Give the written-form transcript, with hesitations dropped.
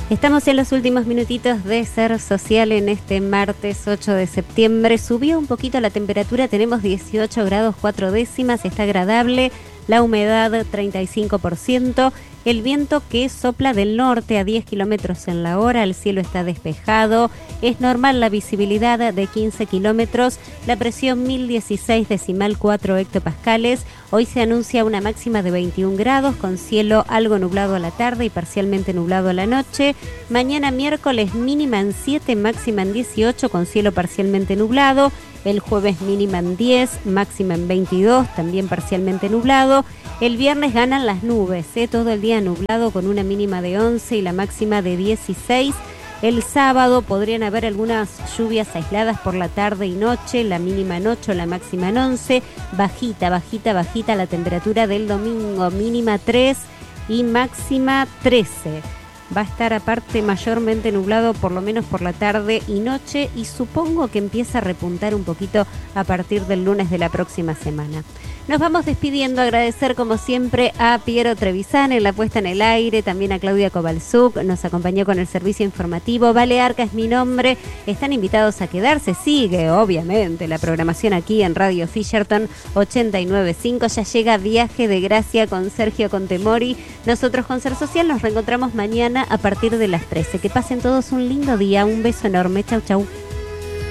Estamos en los últimos minutitos de Ser Social en este martes 8 de septiembre. Subió un poquito la temperatura, tenemos 18 grados 4 décimas, está agradable, la humedad 35%, el viento que sopla del norte a 10 kilómetros en la hora, el cielo está despejado, es normal la visibilidad de 15 kilómetros, la presión 1016,4 hectopascales. Hoy se anuncia una máxima de 21 grados con cielo algo nublado a la tarde y parcialmente nublado a la noche. Mañana miércoles mínima en 7, máxima en 18 con cielo parcialmente nublado. El jueves mínima en 10, máxima en 22, también parcialmente nublado. El viernes ganan las nubes, todo el día nublado con una mínima de 11 y la máxima de 16. El sábado podrían haber algunas lluvias aisladas por la tarde y noche, la mínima en 8, la máxima en 11. Bajita la temperatura del domingo, mínima 3 y máxima 13. Va a estar aparte mayormente nublado por lo menos por la tarde y noche y supongo que empieza a repuntar un poquito a partir del lunes de la próxima semana. Nos vamos despidiendo, agradecer como siempre a Piero Trevisan en la puesta en el aire, también a Claudia Kovalzuk, nos acompañó con el servicio informativo. Vale Arca es mi nombre, están invitados a quedarse, sigue obviamente la programación aquí en Radio Fisherton 89.5, ya llega Viaje de Gracia con Sergio Contemori. Nosotros con Ser Social nos reencontramos mañana a partir de las 13. Que pasen todos un lindo día, un beso enorme, chau chau.